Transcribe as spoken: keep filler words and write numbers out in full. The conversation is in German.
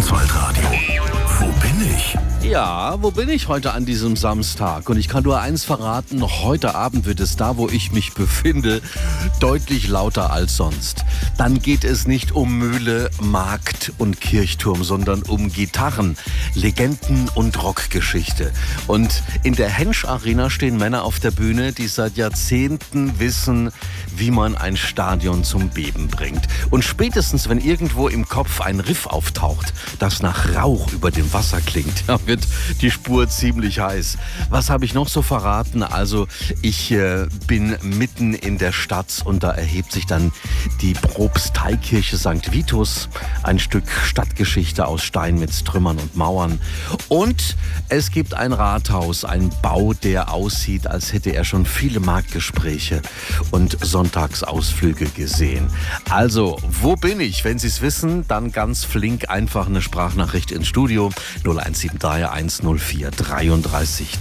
Schwarzwaldradio. Wo bin ich? Ja, wo bin ich heute an diesem Samstag? Und ich kann nur eins verraten, heute Abend wird es da, wo ich mich befinde, deutlich lauter als sonst. Dann geht es nicht um Mühle, Markt und Kirchturm, sondern um Gitarren, Legenden und Rockgeschichte. Und in der Hensch Arena stehen Männer auf der Bühne, die seit Jahrzehnten wissen, wie man ein Stadion zum Beben bringt. Und spätestens, wenn irgendwo im Kopf ein Riff auftaucht, das nach Rauch über dem Wasser klingt, da wird die Spur ziemlich heiß. Was habe ich noch so verraten? Also ich äh, bin mitten in der Stadt und da erhebt sich dann die Propsteikirche Sankt Vitus, ein Stück Stadtgeschichte aus Stein mit Trümmern und Mauern. Und es gibt ein Rathaus, ein Bau, der aussieht, als hätte er schon viele Marktgespräche und Sonntagsausflüge gesehen. Also, wo bin ich? Wenn Sie es wissen, dann ganz flink einfach eine Sprachnachricht ins Studio null eins sieben drei eins null vier dreiunddreißig